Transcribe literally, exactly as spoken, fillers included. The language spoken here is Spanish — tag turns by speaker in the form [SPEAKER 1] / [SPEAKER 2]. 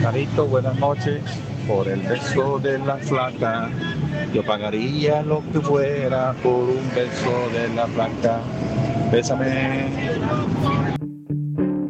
[SPEAKER 1] Carito, buenas noches. Por el beso de la flaca, yo pagaría lo que fuera por un beso de la flaca. Bésame.